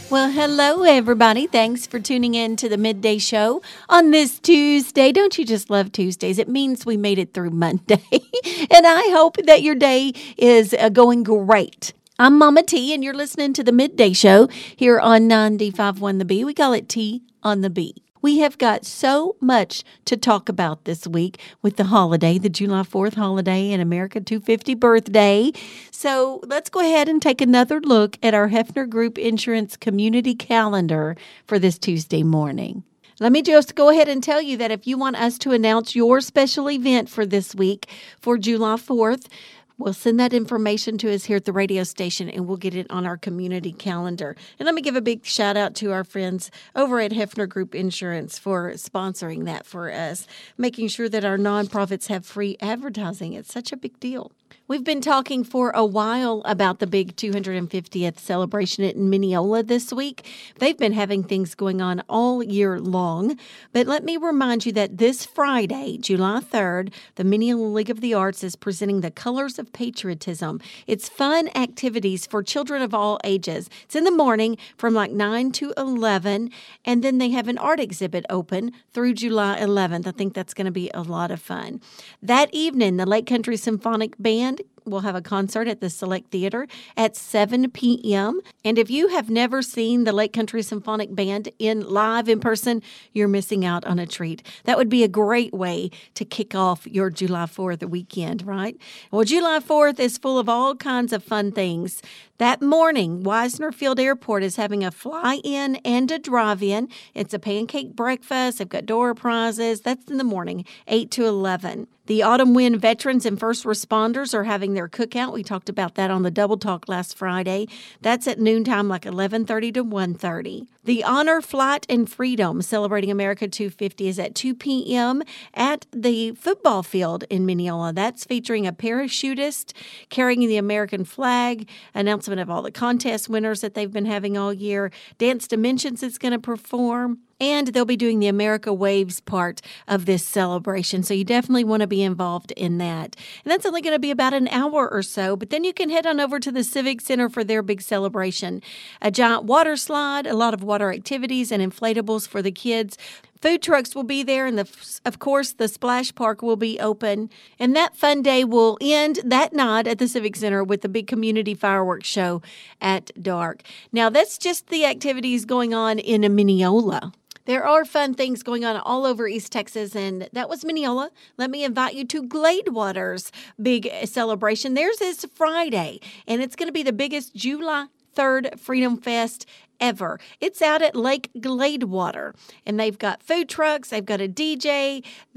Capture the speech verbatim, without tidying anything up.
Well, hello, everybody. Thanks for tuning in to the Midday Show on this Tuesday. Don't you just love Tuesdays? It means we made it through Monday. And I hope that your day is uh, going great. I'm Mama T, and you're listening to the Midday Show here on ninety-five point one The Bee. We call it T on the Bee. We have got so much to talk about this week with the holiday, the July fourth holiday and America two fifty birthday. So let's go ahead and take another look at our Hefner Group Insurance community calendar for this Tuesday morning. Let me just go ahead and tell you that if you want us to announce your special event for this week for July fourth, we'll send that information to us here at the radio station, and we'll get it on our community calendar. And let me give a big shout out to our friends over at Hefner Group Insurance for sponsoring that for us, making sure that our nonprofits have free advertising. It's such a big deal. We've been talking for a while about the big two hundred fiftieth celebration at Mineola this week. They've been having things going on all year long. But let me remind you that this Friday, July third, the Mineola League of the Arts is presenting the Colors of Patriotism. It's fun activities for children of all ages. It's in the morning from like nine to eleven, and then they have an art exhibit open through July eleventh. I think that's going to be a lot of fun. That evening, the Lake Country Symphonic Band will have a concert at the Select Theater at seven p.m. And if you have never seen the Lake Country Symphonic Band in live in person, you're missing out on a treat. That would be a great way to kick off your July fourth weekend, right? Well, July fourth is full of all kinds of fun things. That morning, Wisner Field Airport is having a fly-in and a drive-in. It's a pancake breakfast. They've got door prizes. That's in the morning, eight to eleven. The Autumn Wind veterans and first responders are having their cookout. We talked about that on the Double Talk last Friday. That's at noontime, like eleven thirty to one thirty. The Honor Flight and Freedom celebrating America two fifty is at two p.m. at the football field in Mineola. That's featuring a parachutist carrying the American flag, announcement of all the contest winners that they've been having all year. Dance Dimensions is going to perform. And they'll be doing the America Waves part of this celebration. So you definitely want to be involved in that. And that's only going to be about an hour or so. But then you can head on over to the Civic Center for their big celebration. A giant water slide, a lot of water activities and inflatables for the kids. Food trucks will be there, and the, of course, the splash park will be open. And that fun day will end that night at the Civic Center with the big community fireworks show at dark. Now, that's just the activities going on in Mineola. There are fun things going on all over East Texas, and that was Mineola. Let me invite you to Gladewater's big celebration. Theirs is Friday, and it's going to be the biggest July third Freedom Fest ever. It's out at Lake Gladewater, and they've got food trucks, they've got a D J,